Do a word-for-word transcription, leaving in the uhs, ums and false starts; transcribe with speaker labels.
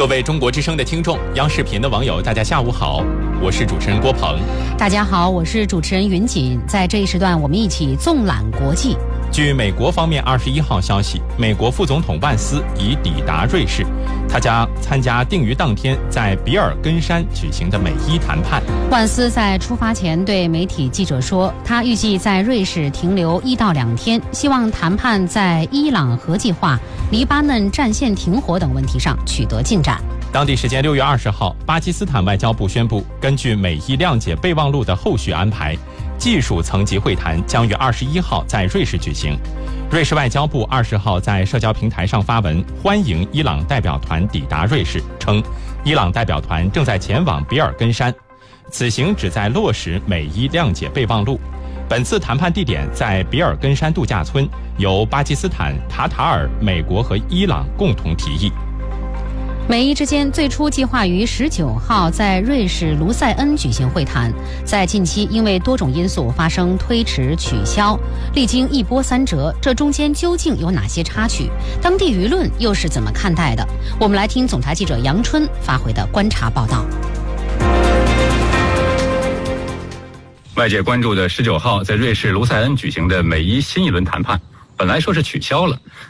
Speaker 1: 各位中国之声的听众，央视频的网友，大家下午好，我是主持人郭鹏。
Speaker 2: 大家好，我是主持人云锦。在这一时段，我们一起纵览国际。
Speaker 1: 据美国方面二十一号消息，美国副总统万斯已抵达瑞士，他将参加定于当天在比尔根山举行的美伊谈判。
Speaker 2: 万斯在出发前对媒体记者说，他预计在瑞士停留一到两天，希望谈判在伊朗核计划、黎巴嫩战线停火等问题上取得进展。
Speaker 1: 当地时间六月二十号，巴基斯坦外交部宣布，根据美伊谅解备忘录的后续安排，技术层级会谈将于二十一号在瑞士举行。瑞士外交部二十号在社交平台上发文欢迎伊朗代表团抵达瑞士，称伊朗代表团正在前往比尔根山，此行旨在落实美伊谅解备忘录。本次谈判地点在比尔根山度假村，由巴基斯坦、卡塔尔、美国和伊朗共同提议。
Speaker 2: 美伊之间最初计划于十九号在瑞士卢塞恩举行会谈，在近期因为多种因素发生推迟取消，历经一波三折，这中间究竟有哪些插曲？当地舆论又是怎么看待的？我们来听总台记者杨春发回的观察报道。
Speaker 3: 外界关注的十九号在瑞士卢塞恩举行的美伊新一轮谈判，本来说是取消了，